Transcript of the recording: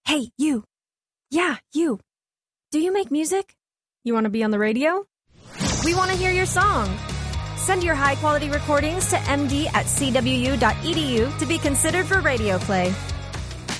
Hey, you. Yeah, you. Do you make music? You want to be on the radio? We want to hear your song. Send your high-quality recordings to md@cwu.edu to be considered for radio play.